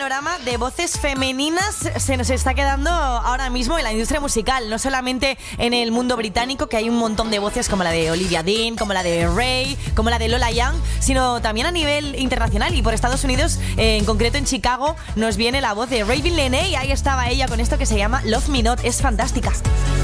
panorama de voces femeninas se nos está quedando ahora mismo en la industria musical, no solamente en el mundo británico, que hay un montón de voces como la de Olivia Dean, como la de Ray, como la de Lola Young, sino también a nivel internacional y por Estados Unidos, en concreto en Chicago, nos viene la voz de Raven Lenae y ahí estaba ella con esto que se llama Love Me Not. Es fantástica.